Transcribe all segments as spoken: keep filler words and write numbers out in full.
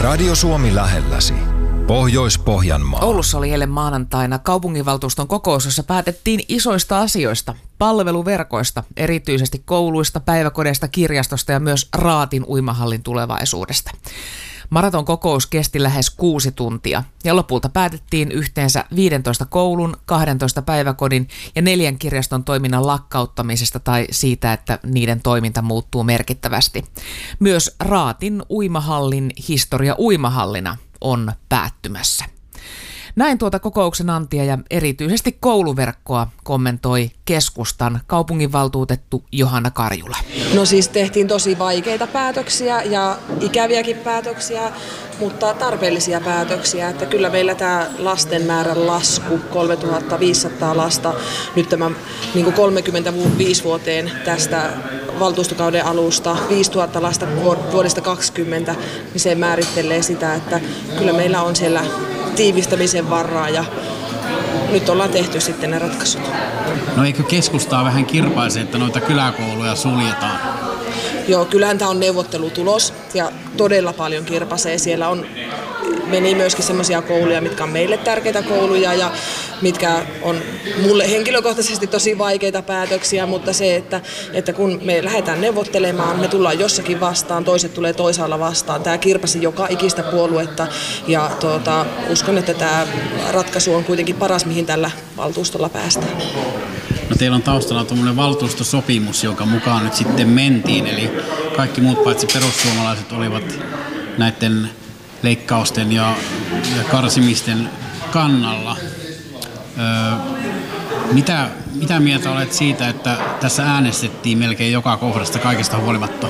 Radio Suomi lähelläsi. Pohjois-Pohjanmaa. Oulussa oli eilen maanantaina kaupunginvaltuuston kokous, jossa päätettiin isoista asioista, palveluverkoista, erityisesti kouluista, päiväkodeista, kirjastosta ja myös Raatin uimahallin tulevaisuudesta. Maraton kokous kesti lähes kuusi tuntia ja lopulta päätettiin yhteensä viidentoista koulun, kahdentoista päiväkodin ja neljän kirjaston toiminnan lakkauttamisesta tai siitä, että niiden toiminta muuttuu merkittävästi. Myös Raatin uimahallin historia uimahallina on päättymässä. Näin tuota kokouksen antia ja erityisesti kouluverkkoa kommentoi keskustan kaupunginvaltuutettu Johanna Karjula. No siis tehtiin tosi vaikeita päätöksiä ja ikäviäkin päätöksiä, mutta tarpeellisia päätöksiä. Että kyllä meillä tämä lasten määrän lasku, kolmetuhattaviisisataa lasta, nyt tämä niin kuin kolmekymmentäviisi vuoteen tästä valtuustokauden alusta, viisituhatta lasta vuodesta kaksikymmentä, niin se määrittelee sitä, että kyllä meillä on siellä tiivistämisen varaa ja nyt ollaan tehty sitten ne ratkaisut. No eikö keskustaa vähän kirpaise, että noita kyläkouluja suljetaan? Joo, kyllähän tämä on neuvottelutulos ja todella paljon kirpasee. Siellä on, meni myöskin semmoisia kouluja, mitkä on meille tärkeitä kouluja ja mitkä on mulle henkilökohtaisesti tosi vaikeita päätöksiä, mutta se, että, että kun me lähdetään neuvottelemaan, me tullaan jossakin vastaan, toiset tulee toisaalla vastaan. Tämä kirpasi joka ikistä puoluetta ja tuota, uskon, että tämä ratkaisu on kuitenkin paras, mihin tällä valtuustolla päästään. No teillä on taustalla tuommoinen valtuustosopimus, joka mukaan nyt sitten mentiin, eli kaikki muut paitsi perussuomalaiset olivat näiden leikkausten ja, ja karsimisten kannalla. Öö, mitä, mitä mieltä olet siitä, että tässä äänestettiin melkein joka kohdasta kaikesta huolimatta?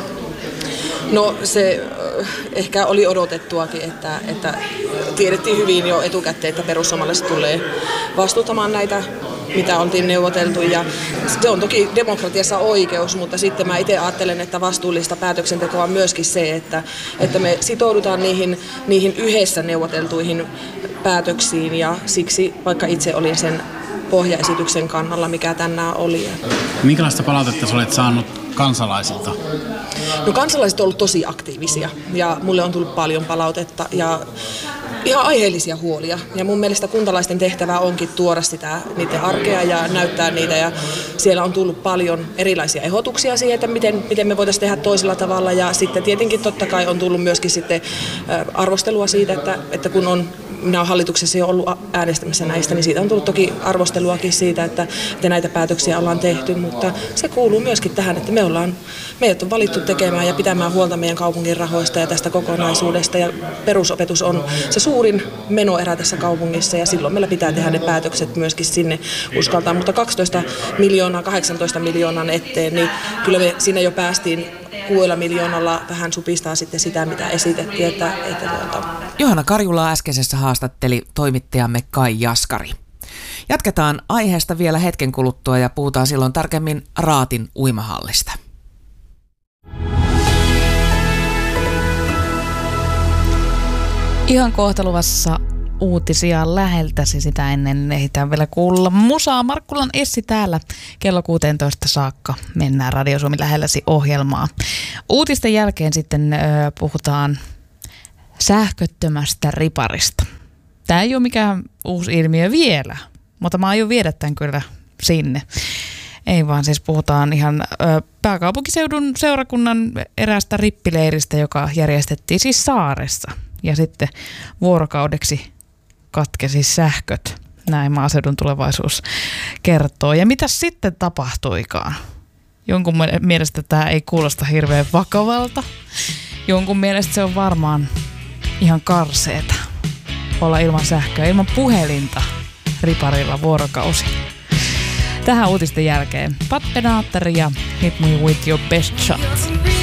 No se ehkä oli odotettuakin, että, että tiedettiin hyvin jo etukäteen, että perussuomalaiset tulee vastuuttamaan näitä, mitä oltiin neuvoteltu. Ja se on toki demokratiassa oikeus, mutta sitten mä itse ajattelen, että vastuullista päätöksentekoa on myöskin se, että, että me sitoudutaan niihin, niihin yhdessä neuvoteltuihin päätöksiin ja siksi vaikka itse olin sen pohjaesityksen kannalla, mikä tänään oli. Minkälaista palautetta sä olet saanut kansalaisilta? No kansalaiset on ollut tosi aktiivisia ja mulle on tullut paljon palautetta ja ihan aiheellisia huolia. Ja mun mielestä kuntalaisten tehtävä onkin tuoda sitä niiden arkea ja näyttää niitä. Ja siellä on tullut paljon erilaisia ehdotuksia siihen, että miten, miten me voitaisiin tehdä toisella tavalla. Ja sitten tietenkin totta kai on tullut myöskin sitten arvostelua siitä, että, että kun on minä olen hallituksessa jo ollut äänestämässä näistä, niin siitä on tullut toki arvosteluakin siitä, että, että näitä päätöksiä ollaan tehty, mutta se kuuluu myöskin tähän, että me ollaan, meidät on valittu tekemään ja pitämään huolta meidän kaupungin rahoista ja tästä kokonaisuudesta ja perusopetus on se suurin menoerä tässä kaupungissa ja silloin meillä pitää tehdä ne päätökset myöskin sinne uskaltaa, mutta kaksitoista miljoonaa, kahdeksantoista miljoonan eteen, niin kyllä me sinne jo päästiin kuudella miljoonalla vähän supistaa sitten sitä, mitä esitettiin. Että, että tuota. Johanna Karjula äskeisessä haastatteli toimittajamme Kai Jaskari. Jatketaan aiheesta vielä hetken kuluttua ja puhutaan silloin tarkemmin Raatin uimahallista. Ihan kohta luvassa uutisia läheltäsi, sitä ennen ehditään vielä kuulla musaa. Markkulan Essi täällä kello kuusitoista saakka mennään Radio Suomi lähelläsi -ohjelmaa. Uutisten jälkeen sitten ö, puhutaan sähköttömästä riparista. Tämä ei ole mikään uusi ilmiö vielä, mutta mä aion viedä tämän kyllä sinne. Ei vaan siis puhutaan ihan ö, pääkaupunkiseudun seurakunnan eräästä rippileiristä, joka järjestettiin siis saaressa. Ja sitten vuorokaudeksi katkesi sähköt, näin Maaseudun Tulevaisuus kertoo. Ja mitä sitten tapahtuikaan? Jonkun mielestä tämä ei kuulosta hirveän vakavalta. Jonkun mielestä se on varmaan ihan karseeta olla ilman sähköä, ilman puhelinta riparilla vuorokausi. Tähän uutisten jälkeen Pat Benatar ja Hit Me With Your Best Shot.